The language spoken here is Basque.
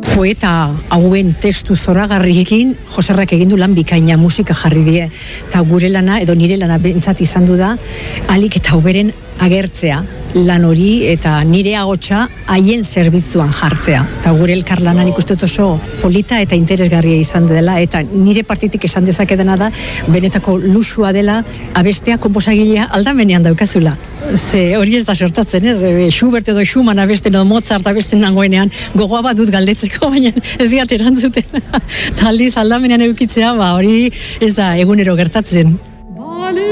poeta hauen testu zoragarriekin Joserrak egin du lan bikaina, musika jarri die, eta gure lana edo nire lana bentsat izan du da alik eta hoberen agertzea lan hori eta nire ahotsa haien zerbitzuan jartzea. Eta gure elkarlanan ikuste dut oso polita eta interesgarria izan dela, eta nire partitik esan dezakedana da benetako luxua dela abestea konposagilea aldamenean daukazula. Ze hori ez da sortatzen, ez? Schubert edo Schumann abesten edo Mozart abesten nagoenean gogoa bat dut galdetzeko, baina ez diat erantzuten. Aldiz aldamenean eukitzea, hori ez da egunero gertatzen.